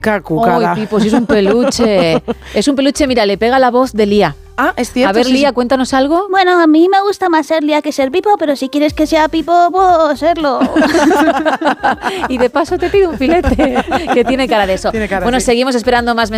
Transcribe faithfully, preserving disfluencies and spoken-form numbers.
Cacucada. Uy, Pipo, si es un peluche. Es un peluche, mira, le pega la voz de Lía. Ah, es cierto. A ver, sí, Lía, sí. cuéntanos algo. Bueno, a mí me gusta más ser Lía que ser Pipo, pero si quieres que sea Pipo, puedo serlo. Y de paso te pido un filete, que tiene cara de eso. Tiene cara, bueno, sí. seguimos esperando más mensajes.